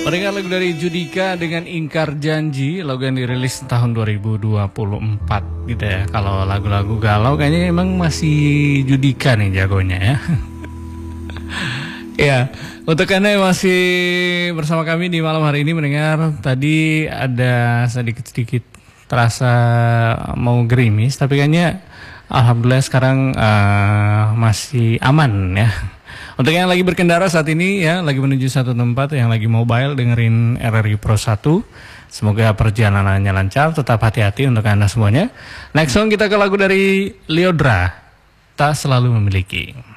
Pendengar lagu dari Judika dengan Ingkar Janji, lagu yang dirilis tahun 2024 gitu ya. Kalau lagu-lagu galau kayaknya emang masih Judika nih jagonya ya. Ya, untuk Anda yang masih bersama kami di malam hari ini mendengar, tadi ada sedikit-sedikit terasa mau gerimis, tapi kayaknya alhamdulillah sekarang masih aman ya. Untuk yang lagi berkendara saat ini ya, lagi menuju satu tempat, yang lagi mobile dengerin RRI Pro 1, semoga perjalanannya lancar, tetap hati-hati untuk Anda semuanya. Next song kita ke lagu dari Lyodra, Tak Selalu Memiliki.